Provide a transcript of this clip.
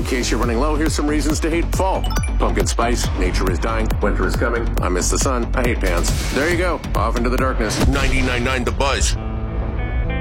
case you're running low, here's some reasons to hate fall. Pumpkin spice, nature is dying, winter is coming, I miss the sun, I hate pants. There you go, off into the darkness. 99.9 The Buzz.